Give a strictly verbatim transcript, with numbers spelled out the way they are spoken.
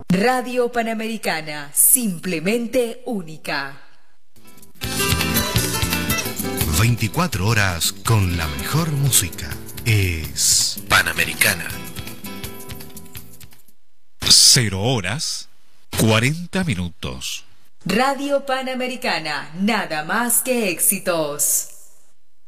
Radio Panamericana, simplemente única. veinticuatro horas con la mejor música. Es Panamericana. Cero horas, cuarenta minutos. Radio Panamericana, nada más que éxitos.